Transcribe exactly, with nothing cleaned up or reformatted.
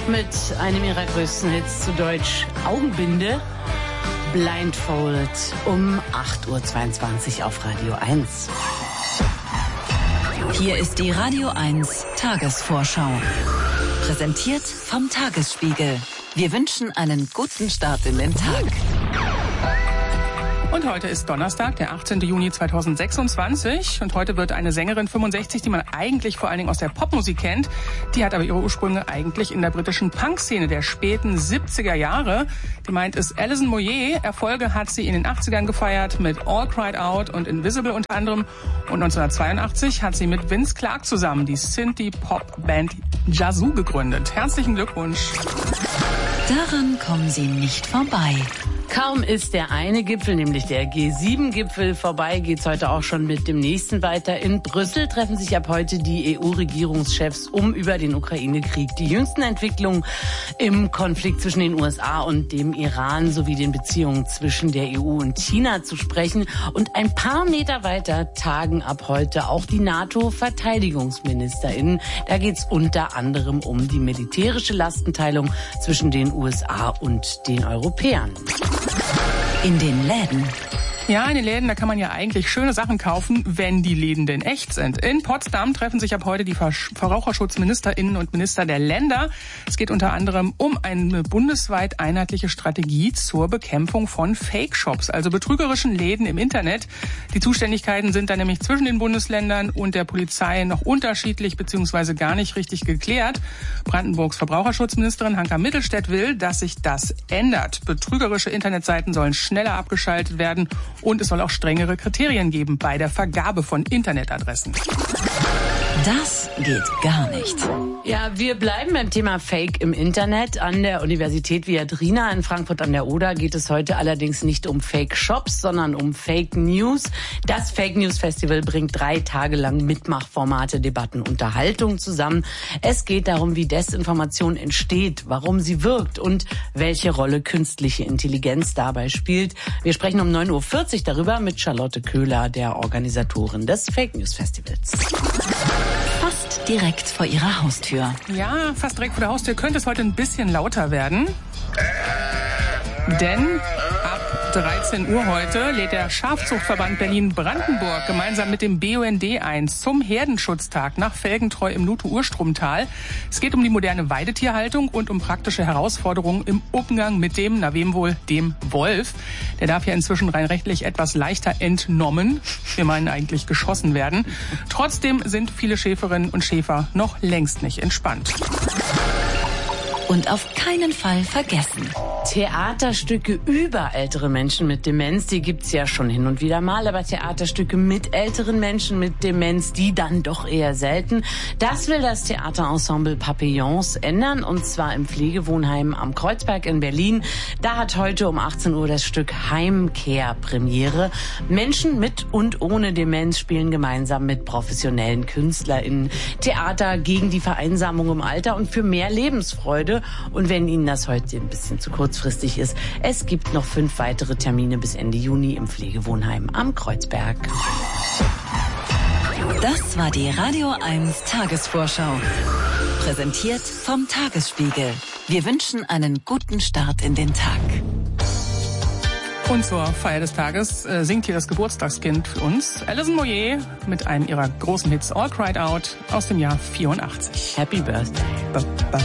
mit einem ihrer größten Hits, zu Deutsch Augenbinde. Blindfold um acht Uhr zweiundzwanzig auf Radio eins. Hier ist die Radio eins Tagesvorschau. Präsentiert vom Tagesspiegel. Wir wünschen einen guten Start in den Tag. Und heute ist Donnerstag, der achtzehnten Juni zweitausendsechsundzwanzig. Und heute wird eine Sängerin fünfundsechzig, die man eigentlich vor allen Dingen aus der Popmusik kennt. Die hat aber ihre Ursprünge eigentlich in der britischen Punk-Szene der späten siebziger Jahre. Gemeint ist Alison Moyet. Erfolge hat sie in den achtzigern gefeiert mit All Cried Out und Invisible unter anderem. Und neunzehnhundertzweiundachtzig hat sie mit Vince Clarke zusammen die Synthie-Pop-Band Yazoo gegründet. Herzlichen Glückwunsch. Daran kommen Sie nicht vorbei. Kaum ist der eine Gipfel, nämlich der G sieben Gipfel, vorbei, geht's heute auch schon mit dem nächsten weiter. In Brüssel treffen sich ab heute die E U-Regierungschefs, um über den Ukraine-Krieg, die jüngsten Entwicklungen im Konflikt zwischen den U S A und dem Iran sowie den Beziehungen zwischen der E U und China zu sprechen. Und ein paar Meter weiter tagen ab heute auch die NATO-VerteidigungsministerInnen. Da geht's unter anderem um die militärische Lastenteilung zwischen den U S A und den Europäern. In den Läden. Ja, in den Läden, da kann man ja eigentlich schöne Sachen kaufen, wenn die Läden denn echt sind. In Potsdam treffen sich ab heute die VerbraucherschutzministerInnen und Minister der Länder. Es geht unter anderem um eine bundesweit einheitliche Strategie zur Bekämpfung von Fake-Shops, also betrügerischen Läden im Internet. Die Zuständigkeiten sind da nämlich zwischen den Bundesländern und der Polizei noch unterschiedlich bzw. gar nicht richtig geklärt. Brandenburgs Verbraucherschutzministerin Hanka Mittelstädt will, dass sich das ändert. Betrügerische Internetseiten sollen schneller abgeschaltet werden. Und es soll auch strengere Kriterien geben bei der Vergabe von Internetadressen. Das geht gar nicht. Ja, wir bleiben beim Thema Fake im Internet. An der Universität Viadrina in Frankfurt an der Oder geht es heute allerdings nicht um Fake-Shops, sondern um Fake News. Das Fake News Festival bringt drei Tage lang Mitmachformate, Debatten, Unterhaltung zusammen. Es geht darum, wie Desinformation entsteht, warum sie wirkt und welche Rolle künstliche Intelligenz dabei spielt. Wir sprechen um neun Uhr vierzig darüber mit Charlotte Köhler, der Organisatorin des Fake News Festivals. Fast direkt vor Ihrer Haustür. Ja, fast direkt vor der Haustür könnte es heute ein bisschen lauter werden. Denn ab dreizehn Uhr heute lädt der Schafzuchtverband Berlin-Brandenburg gemeinsam mit dem B U N D ein zum Herdenschutztag nach Felgentreu im Lutow-Urstromtal. Es geht um die moderne Weidetierhaltung und um praktische Herausforderungen im Umgang mit dem, na wem wohl, dem Wolf. Der darf ja inzwischen rein rechtlich etwas leichter entnommen. Wir meinen eigentlich geschossen werden. Trotzdem sind viele Schäferinnen und Schäfer noch längst nicht entspannt. Und auf keinen Fall vergessen. Theaterstücke über ältere Menschen mit Demenz, die gibt's ja schon hin und wieder mal, aber Theaterstücke mit älteren Menschen mit Demenz, die dann doch eher selten. Das will das Theaterensemble Papillons ändern, und zwar im Pflegewohnheim am Kreuzberg in Berlin. Da hat heute um achtzehn Uhr das Stück Heimkehr Premiere. Menschen mit und ohne Demenz spielen gemeinsam mit professionellen KünstlerInnen Theater gegen die Vereinsamung im Alter und für mehr Lebensfreude. Und wenn Ihnen das heute ein bisschen zu kurzfristig ist, es gibt noch fünf weitere Termine bis Ende Juni im Pflegewohnheim am Kreuzberg. Das war die Radio eins Tagesvorschau. Präsentiert vom Tagesspiegel. Wir wünschen einen guten Start in den Tag. Und zur Feier des Tages äh, singt hier das Geburtstagskind für uns, Alison Moyet, mit einem ihrer großen Hits All Cried Out aus dem Jahr vierundachtzig. Happy Birthday. Ba, ba.